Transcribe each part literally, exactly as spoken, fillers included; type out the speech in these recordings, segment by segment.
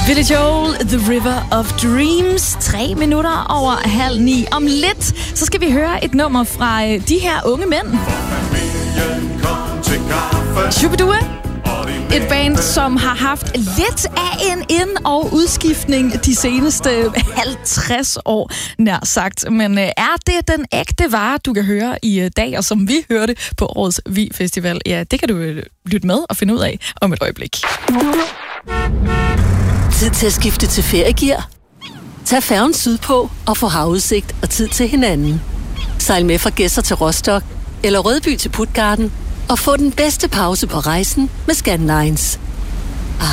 Billy Joel, The River of Dreams. Tre minutter over halv ni. Om lidt, så skal vi høre et nummer fra de her unge mænd. Shubidua. Et band, som har haft lidt af en ind- og udskiftning de seneste halvtreds år, nær sagt. Men er det den ægte vare, du kan høre i dag, og som vi hørte på årets Vi Festival? Ja, det kan du lytte med og finde ud af om et øjeblik. Tid til at skifte til feriegear? Tag færgen sydpå og få havudsigt og tid til hinanden. Sejl med fra Gedser til Rostock eller Rødby til Puttgarden og få den bedste pause på rejsen med Scandlines. Ah.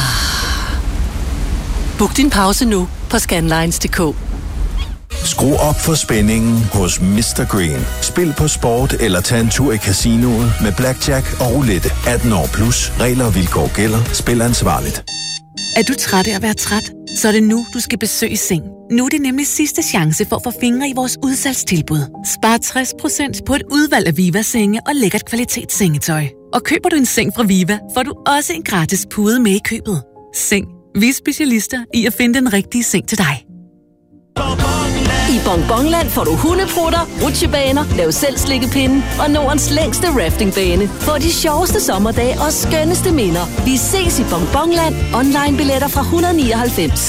Book din pause nu på scandlines punktum d k. Skru op for spændingen hos mister Green. Spil på sport eller tag en tur i casinoet med blackjack og roulette. atten år plus. Regler og vilkår gælder. Spil ansvarligt. Er du træt af at være træt? Så er det nu, du skal besøge Seng. Nu er det nemlig sidste chance for at få fingre i vores udsalgstilbud. Spar tres procent på et udvalg af Viva-senge og lækkert kvalitetssengetøj. Og køber du en seng fra Viva, får du også en gratis pude med i købet. Seng. Vi er specialister i at finde den rigtige seng til dig. I Bonbonland får du hundeprutter, rutsjebaner, lav selv slikkepinde og Nordens længste raftingbane. Få de sjoveste sommerdage og skønneste minder. Vi ses i Bonbonland. Online billetter fra et hundrede og nioghalvfems.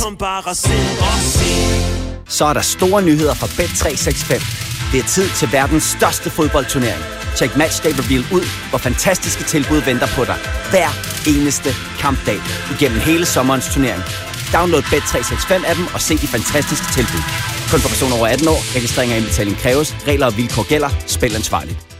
Så er der store nyheder fra Bet tre seks fem. Det er tid til verdens største fodboldturnering. Check Matchday Reveal ud, hvor fantastiske tilbud venter på dig. Hver eneste kampdag igennem hele sommerens turnering. Download Bet tre seks fem appen og se de fantastiske tilbud. Kun for personer over atten år. Registrering og indbetaling kræves. Regler og vilkår gælder. Spil ansvarligt.